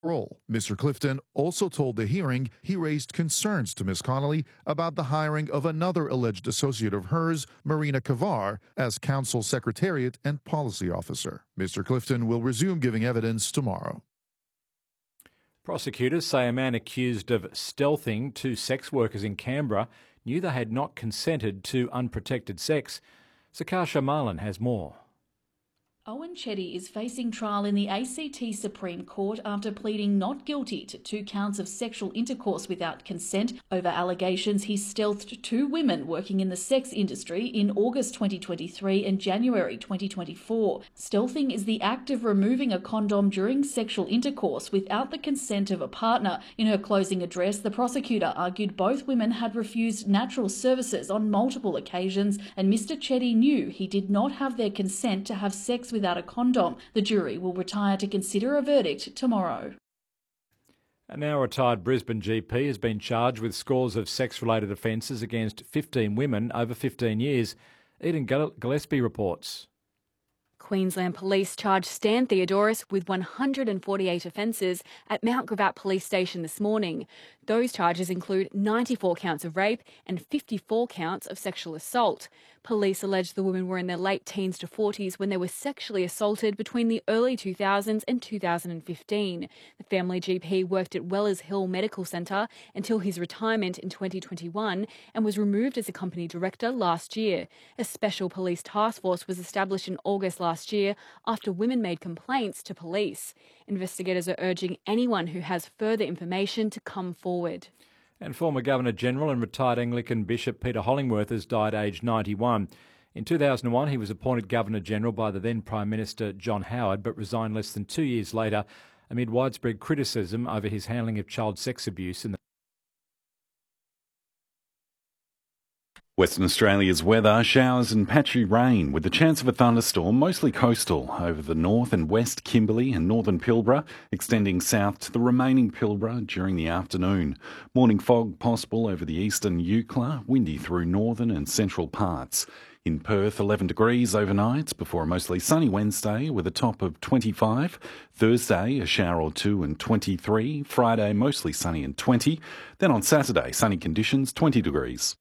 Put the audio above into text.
role. Mr. Clifton also told the hearing he raised concerns to Ms. Connolly about the hiring of another alleged associate of hers, Marina Kavar, as council secretariat and policy officer. Mr. Clifton will resume giving evidence tomorrow. Prosecutors say a man accused of stealthing two sex workers in Canberra knew they had not consented to unprotected sex. Sakasha Marlin has more. Owen Chetty is facing trial in the ACT Supreme Court after pleading not guilty to 2 counts of sexual intercourse without consent over allegations he stealthed 2 women working in the sex industry in August 2023 and January 2024. Stealthing is the act of removing a condom during sexual intercourse without the consent of a partner. In her closing address, the prosecutor argued both women had refused natural services on multiple occasions and Mr. Chetty knew he did not have their consent to have sex without a condom. The jury will retire to consider a verdict tomorrow. A now retired Brisbane GP has been charged with scores of sex-related offences against 15 women over 15 years. Eden Gillespie reports. Queensland Police charged Stan Theodoris with 148 offences at Mount Gravatt Police Station this morning. Those charges include 94 counts of rape and 54 counts of sexual assault. Police allege the women were in their late teens to 40s when they were sexually assaulted between the early 2000s and 2015. The family GP worked at Wellers Hill Medical Centre until his retirement in 2021 and was removed as a company director last year. A special police task force was established in August last year after women made complaints to police. Investigators are urging anyone who has further information to come forward. And former Governor-General and retired Anglican Bishop Peter Hollingworth has died aged 91. In 2001, he was appointed Governor-General by the then Prime Minister John Howard, but resigned less than 2 years later amid widespread criticism over his handling of child sex abuse in the Western Australia's weather, showers and patchy rain with the chance of a thunderstorm, mostly coastal over the north and west Kimberley and northern Pilbara, extending south to the remaining Pilbara during the afternoon. Morning fog possible over the eastern Eucla, windy through northern and central parts. In Perth, 11 degrees overnight before a mostly sunny Wednesday with a top of 25. Thursday, a shower or two and 23. Friday, mostly sunny and 20. Then on Saturday, sunny conditions, 20 degrees.